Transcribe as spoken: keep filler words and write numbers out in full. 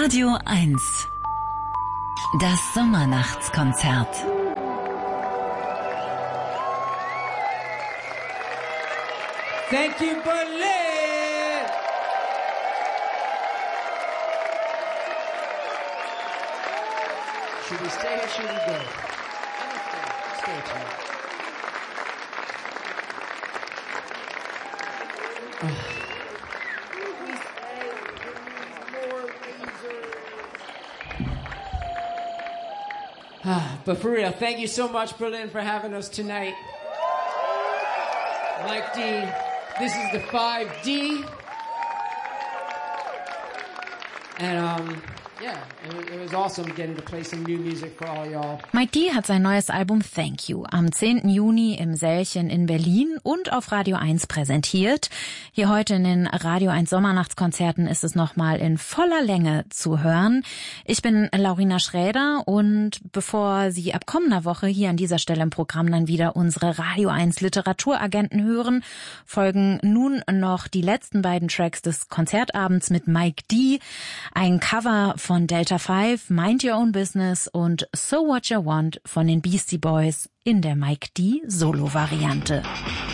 Radio eins. Das Sommernachtskonzert. Thank you, Berlin! Should we stay or should we go? Stay, stay. Oh. But for real, thank you so much, Berlin, for having us tonight. Mike D, this is the five D. And, um, yeah, it was, it was awesome getting to play some new music for all y'all. Mike D hat sein neues Album Thank You am zehnten Juni im Sälchen in Berlin und auf Radio eins präsentiert. Hier heute in den Radio eins Sommernachtskonzerten ist es nochmal in voller Länge zu hören. Ich bin Laurina Schräder und bevor Sie ab kommender Woche hier an dieser Stelle im Programm dann wieder unsere Radio eins Literaturagenten hören, folgen nun noch die letzten beiden Tracks des Konzertabends mit Mike D. Ein Cover von Delta Five, Mind Your Own Business und So What You Want von den Beastie Boys in der Mike D Solo-Variante.